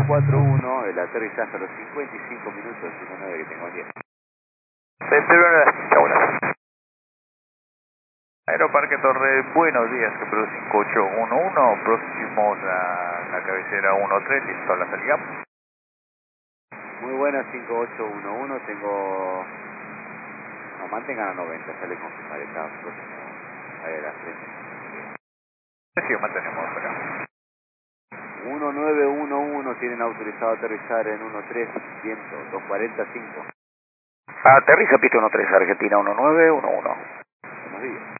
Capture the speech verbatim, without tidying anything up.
cuatro uno, el aterrizaje a los cincuenta y cinco minutos, uno nueve que tengo aquí. Chau, gracias. Aeroparque Torre, buenos días, Kepler cinco ocho uno uno, próximos a la cabecera uno tres, listo, la salida. Muy buenas, cinco ocho uno uno, tengo... No, mantengan a noventa, ya le confirmaré, está próximo a las tres. Sí, mantenemos acá. uno nueve uno uno, tienen autorizado a aterrizar en uno tres, viento, dos cuarenta cinco. Aterriza pista uno tres, Argentina uno nueve uno uno. Buenos días.